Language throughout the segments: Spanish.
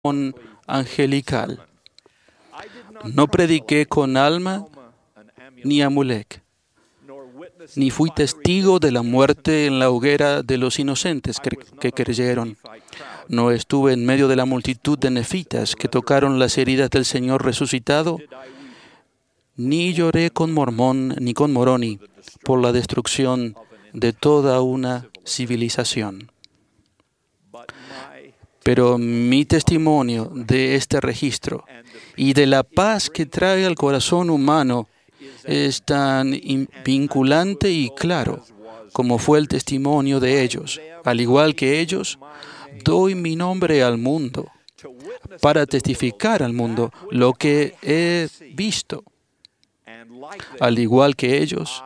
angelical. No prediqué con alma ni Amulek, ni fui testigo de la muerte en la hoguera de los inocentes que creyeron. No estuve en medio de la multitud de nefitas que tocaron las heridas del Señor resucitado, ni lloré con Mormón ni con Moroni por la destrucción de toda una civilización. Pero mi testimonio de este registro y de la paz que trae al corazón humano es tan vinculante y claro como fue el testimonio de ellos. Al igual que ellos, doy mi nombre al mundo para testificar al mundo lo que he visto. Al igual que ellos,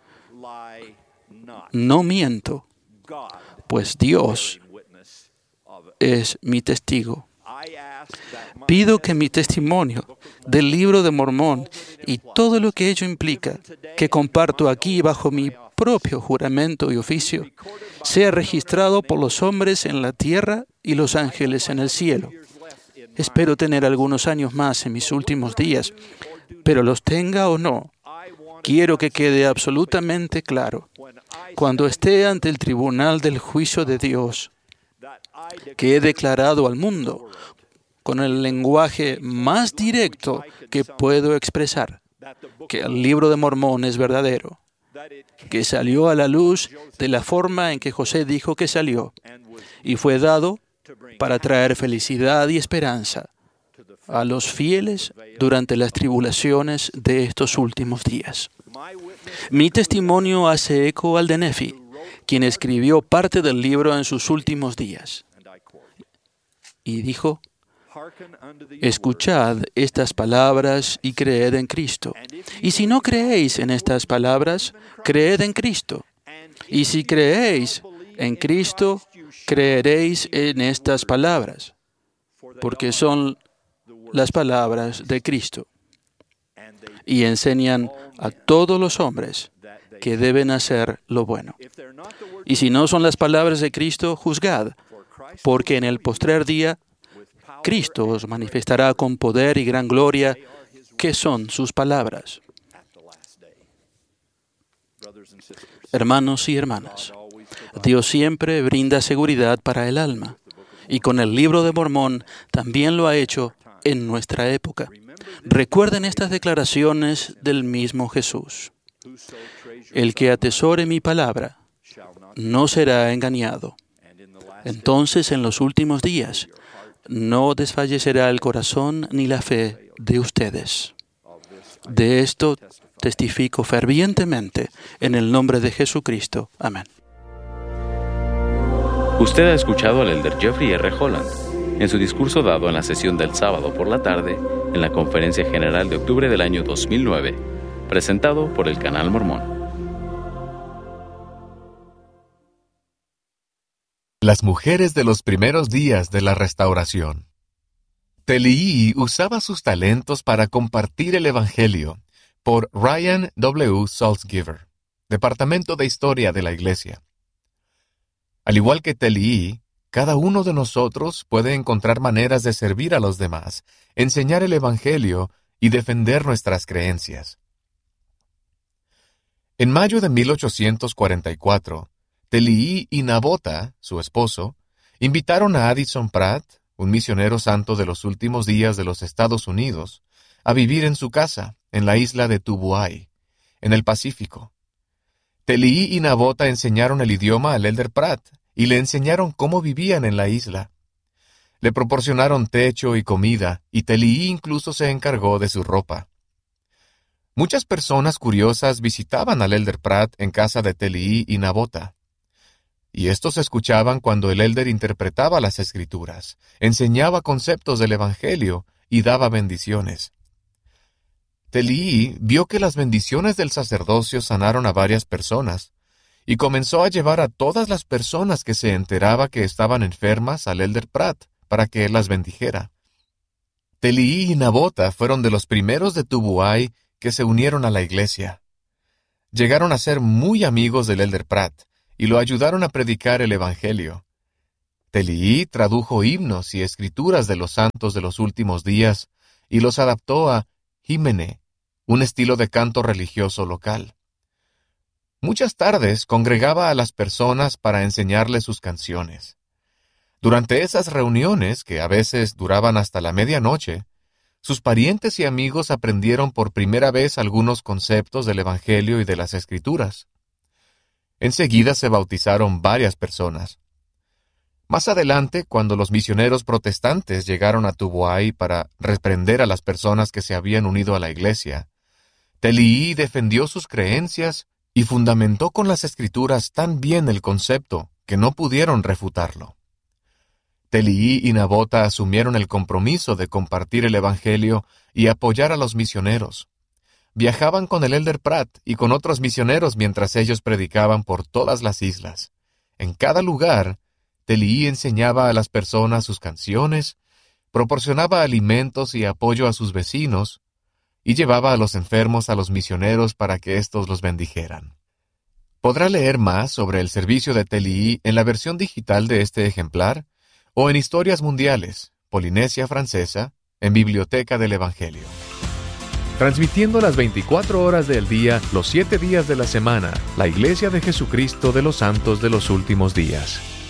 no miento, pues Dios es mi testigo. Pido que mi testimonio del Libro de Mormón y todo lo que ello implica, que comparto aquí bajo mi propio juramento y oficio, sea registrado por los hombres en la tierra y los ángeles en el cielo. Espero tener algunos años más en mis últimos días, pero los tenga o no, quiero que quede absolutamente claro, cuando esté ante el tribunal del juicio de Dios, que he declarado al mundo con el lenguaje más directo que puedo expresar, que el Libro de Mormón es verdadero, que salió a la luz de la forma en que José dijo que salió, y fue dado para traer felicidad y esperanza a los fieles durante las tribulaciones de estos últimos días. Mi testimonio hace eco al de Nefi, quien escribió parte del libro en sus últimos días. Y dijo: escuchad estas palabras y creed en Cristo. Y si no creéis en estas palabras, creed en Cristo. Y si creéis en Cristo, creeréis en estas palabras, porque son las palabras de Cristo. Y enseñan a todos los hombres que deben hacer lo bueno. Y si no son las palabras de Cristo, juzgad, porque en el postrer día Cristo os manifestará con poder y gran gloria, que son sus palabras. Hermanos y hermanas, Dios siempre brinda seguridad para el alma, y con el Libro de Mormón también lo ha hecho en nuestra época. Recuerden estas declaraciones del mismo Jesús: el que atesore mi palabra no será engañado. Entonces, en los últimos días, no desfallecerá el corazón ni la fe de ustedes. De esto testifico fervientemente en el nombre de Jesucristo. Amén. Usted ha escuchado al elder Jeffrey R. Holland en su discurso dado en la sesión del sábado por la tarde en la Conferencia General de octubre del año 2009, presentado por el Canal Mormón. Las mujeres de los primeros días de la restauración. Telii usaba sus talentos para compartir el Evangelio, por Ryan W. Salzgiver, Departamento de Historia de la Iglesia. Al igual que Telii, cada uno de nosotros puede encontrar maneras de servir a los demás, enseñar el Evangelio y defender nuestras creencias. En mayo de 1844, Telii y Nabota, su esposo, invitaron a Addison Pratt, un misionero santo de los últimos días de los Estados Unidos, a vivir en su casa, en la isla de Tubuai, en el Pacífico. Telii y Nabota enseñaron el idioma al elder Pratt y le enseñaron cómo vivían en la isla. Le proporcionaron techo y comida, y Telii incluso se encargó de su ropa. Muchas personas curiosas visitaban al elder Pratt en casa de Telii y Nabota. Y estos escuchaban cuando el elder interpretaba las Escrituras, enseñaba conceptos del Evangelio y daba bendiciones. Telii vio que las bendiciones del sacerdocio sanaron a varias personas, y comenzó a llevar a todas las personas que se enteraba que estaban enfermas al elder Pratt para que él las bendijera. Telii y Nabota fueron de los primeros de Tubuai que se unieron a la iglesia. Llegaron a ser muy amigos del elder Pratt, y lo ayudaron a predicar el Evangelio. Tellií tradujo himnos y escrituras de los santos de los últimos días y los adaptó a himene, un estilo de canto religioso local. Muchas tardes congregaba a las personas para enseñarles sus canciones. Durante esas reuniones, que a veces duraban hasta la medianoche, sus parientes y amigos aprendieron por primera vez algunos conceptos del Evangelio y de las Escrituras. Enseguida se bautizaron varias personas. Más adelante, cuando los misioneros protestantes llegaron a Tubuai para reprender a las personas que se habían unido a la iglesia, Tellií defendió sus creencias y fundamentó con las Escrituras tan bien el concepto que no pudieron refutarlo. Tellií y Nabota asumieron el compromiso de compartir el Evangelio y apoyar a los misioneros. Viajaban con el Elder Pratt y con otros misioneros mientras ellos predicaban por todas las islas. En cada lugar, Tellií enseñaba a las personas sus canciones, proporcionaba alimentos y apoyo a sus vecinos, y llevaba a los enfermos a los misioneros para que éstos los bendijeran. Podrá leer más sobre el servicio de Tellií en la versión digital de este ejemplar, o en Historias Mundiales, Polinesia Francesa, en Biblioteca del Evangelio. Transmitiendo las 24 horas del día, los 7 días de la semana, la Iglesia de Jesucristo de los Santos de los Últimos Días.